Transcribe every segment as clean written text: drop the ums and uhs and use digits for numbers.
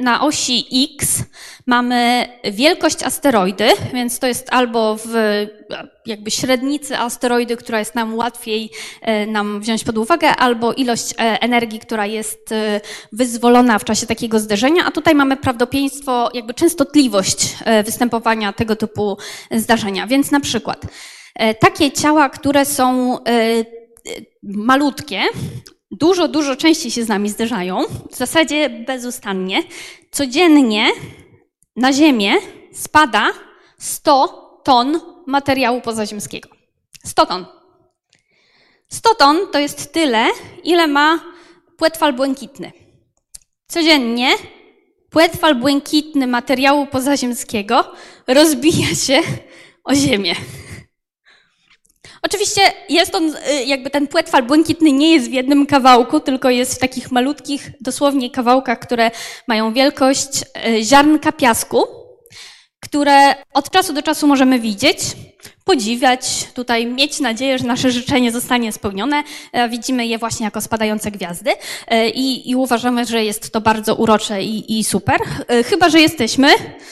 na osi X mamy wielkość asteroidy, więc to jest albo w jakby średnicy asteroidy, która jest nam łatwiej nam wziąć pod uwagę, albo ilość energii, która jest wyzwolona w czasie takiego zderzenia, a tutaj mamy prawdopodobieństwo, jakby częstotliwość występowania tego typu zdarzenia. Więc na przykład takie ciała, które są malutkie, dużo częściej się z nami zderzają, w zasadzie bezustannie. Codziennie na Ziemię spada 100 ton materiału pozaziemskiego. 100 ton. 100 ton to jest tyle, ile ma płetwal błękitny. Codziennie płetwal błękitny materiału pozaziemskiego rozbija się o Ziemię. Oczywiście jest on, jakby ten płetwal błękitny nie jest w jednym kawałku, tylko jest w takich malutkich, dosłownie kawałkach, które mają wielkość ziarnka piasku, które od czasu do czasu możemy widzieć, podziwiać, tutaj mieć nadzieję, że nasze życzenie zostanie spełnione. Widzimy je właśnie jako spadające gwiazdy i uważamy, że jest to bardzo urocze i super. Chyba że jesteśmy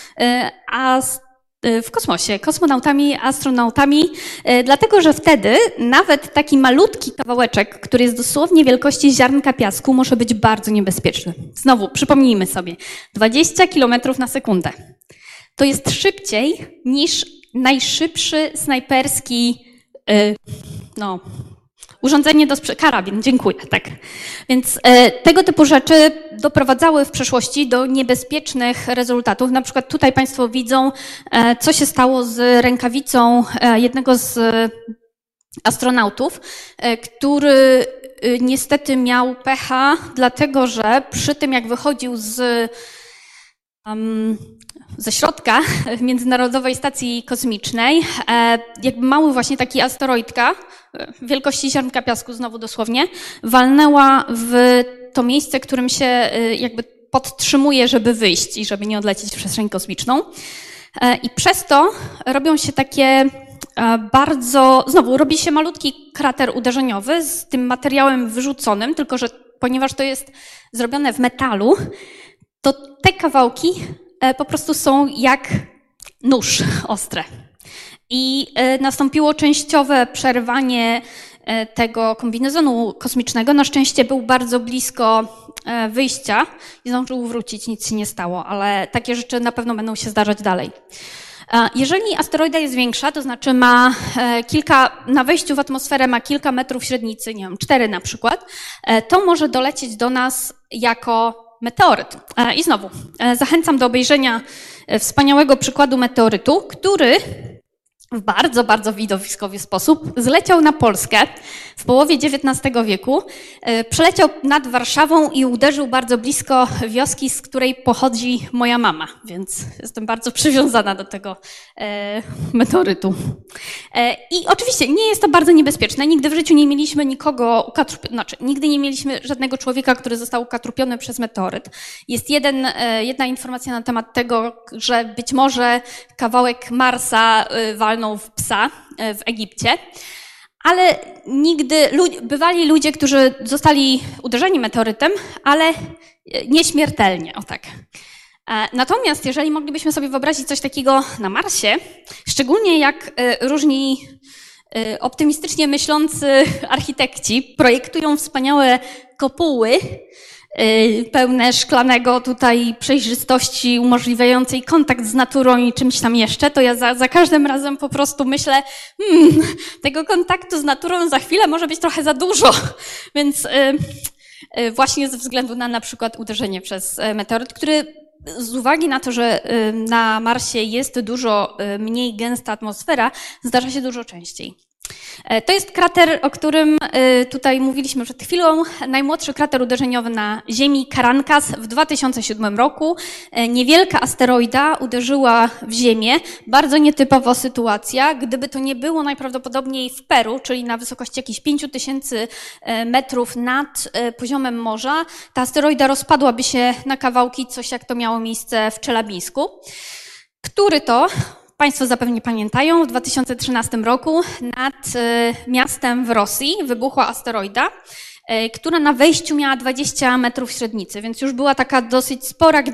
w kosmosie, kosmonautami, astronautami, dlatego że wtedy nawet taki malutki kawałeczek, który jest dosłownie wielkości ziarnka piasku, może być bardzo niebezpieczny. Znowu, przypomnijmy sobie, 20 km na sekundę. To jest szybciej niż najszybszy snajperski urządzenie do karabin. Dziękuję, tak. Więc tego typu rzeczy doprowadzały w przeszłości do niebezpiecznych rezultatów. Na przykład tutaj Państwo widzą, co się stało z rękawicą jednego z astronautów, który niestety miał pecha, dlatego że przy tym, jak wychodził ze środka Międzynarodowej Stacji Kosmicznej, jakby mały właśnie taki asteroidka wielkości ziarnka piasku, znowu dosłownie, walnęła w to miejsce, którym się jakby podtrzymuje, żeby wyjść i żeby nie odlecieć w przestrzeń kosmiczną. I przez to robią się takie znowu robi się malutki krater uderzeniowy z tym materiałem wyrzuconym, tylko że ponieważ to jest zrobione w metalu, to te kawałki po prostu są jak nóż ostre. I nastąpiło częściowe przerwanie tego kombinezonu kosmicznego. Na szczęście był bardzo blisko wyjścia i zdążył wrócić, nic się nie stało, ale takie rzeczy na pewno będą się zdarzać dalej. Jeżeli asteroida jest większa, to znaczy ma na wejściu w atmosferę ma kilka metrów średnicy, nie wiem, 4 na przykład, to może dolecieć do nas jako meteoryt. I znowu, zachęcam do obejrzenia wspaniałego przykładu meteorytu, który w bardzo widowiskowy sposób zleciał na Polskę w połowie XIX wieku, przeleciał nad Warszawą i uderzył bardzo blisko wioski, z której pochodzi moja mama, więc jestem bardzo przywiązana do tego meteorytu. I oczywiście nie jest to bardzo niebezpieczne, nigdy w życiu nie mieliśmy nikogo nigdy nie mieliśmy żadnego człowieka, który został ukatrupiony przez meteoryt. Jest jedna informacja na temat tego, że być może kawałek Marsa walnął w psa w Egipcie, ale bywali ludzie, którzy zostali uderzeni meteorytem, ale nieśmiertelnie, o tak. Natomiast jeżeli moglibyśmy sobie wyobrazić coś takiego na Marsie, szczególnie jak różni optymistycznie myślący architekci projektują wspaniałe kopuły, pełne szklanego tutaj przejrzystości umożliwiającej kontakt z naturą i czymś tam jeszcze, to ja za każdym razem po prostu myślę, tego kontaktu z naturą za chwilę może być trochę za dużo. Więc właśnie ze względu na przykład uderzenie przez meteoryt, który z uwagi na to, że na Marsie jest dużo mniej gęsta atmosfera, zdarza się dużo częściej. To jest krater, o którym tutaj mówiliśmy przed chwilą. Najmłodszy krater uderzeniowy na Ziemi, Carankas, w 2007 roku. Niewielka asteroida uderzyła w Ziemię. Bardzo nietypowa sytuacja. Gdyby to nie było najprawdopodobniej w Peru, czyli na wysokości jakichś 5000 metrów nad poziomem morza, ta asteroida rozpadłaby się na kawałki, coś jak to miało miejsce w Czelabińsku, który to Państwo zapewne pamiętają, w 2013 roku nad miastem w Rosji wybuchła asteroida, która na wejściu miała 20 metrów średnicy, więc już była taka dosyć spora,